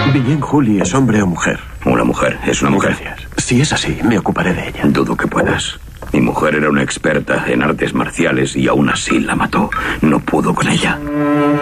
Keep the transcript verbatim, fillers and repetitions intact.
Bien, Juli, ¿es hombre o mujer? Una mujer, es una mujer. Gracias. Si es así, me ocuparé de ella. Dudo que puedas. Mi mujer era una experta en artes marciales y aún así la mató. No pudo con ella.